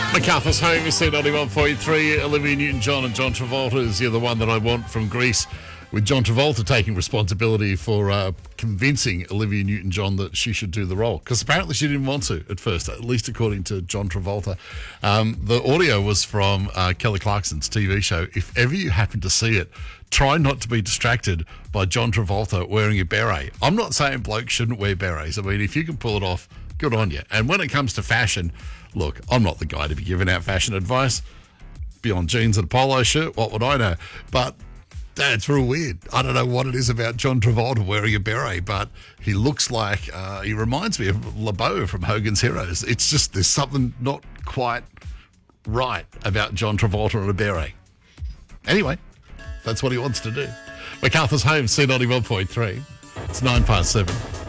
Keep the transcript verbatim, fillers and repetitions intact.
MacArthur's Home, you see ninety-one point three. Olivia Newton-John and John Travolta is You're the One That I Want from Greece, with John Travolta taking responsibility for uh, convincing Olivia Newton-John that she should do the role, because apparently she didn't want to at first, at least according to John Travolta. Um, the audio was from uh, Kelly Clarkson's T V show. If ever you happen to see it, try not to be distracted by John Travolta wearing a beret. I'm not saying blokes shouldn't wear berets. I mean, if you can pull it off, good on you. And when it comes to fashion, look, I'm not the guy to be giving out fashion advice. Beyond jeans and a polo shirt, what would I know? But that's real weird. I don't know what it is about John Travolta wearing a beret, but he looks like, uh, he reminds me of LeBeau from Hogan's Heroes. It's just, there's something not quite right about John Travolta and a beret. Anyway, that's what he wants to do. MacArthur's Home, C ninety-one point three. It's nine past seven.